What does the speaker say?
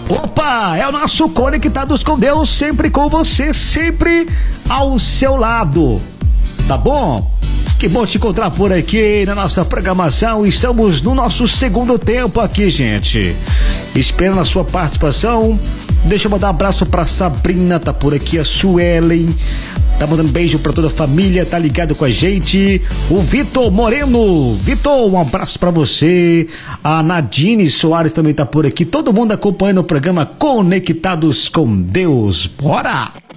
Opa, é o nosso Conectados com Deus, sempre com você, sempre ao seu lado, tá bom? Que bom te encontrar por aqui na nossa programação. Estamos no nosso segundo tempo aqui, gente. Esperando a sua participação. Deixa eu mandar um abraço pra Sabrina, tá por aqui, a Suelen, tá mandando beijo pra toda a família, tá ligado com a gente. O Vitor Moreno, Vitor, um abraço pra você. A Nadine Soares também tá por aqui. Todo mundo acompanhando o programa Conectados com Deus. Bora!